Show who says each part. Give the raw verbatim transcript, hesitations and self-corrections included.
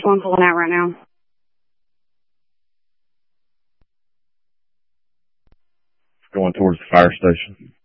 Speaker 1: one pulling out right now.
Speaker 2: Going towards the fire station.